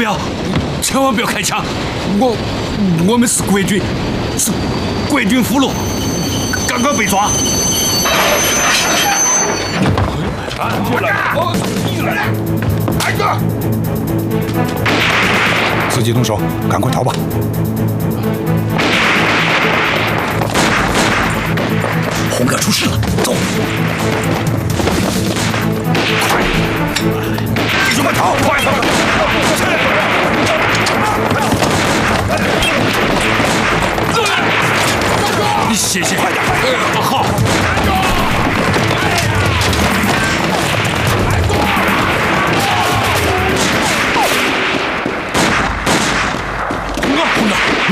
要，千万不要开枪！我们是国军，是国军俘虏，刚刚被抓。 过来！挨个！ 自己动手，赶快逃吧！ 红哥出事了，走！ 快！弟兄们逃！快！ 谢谢， 快点！ 好。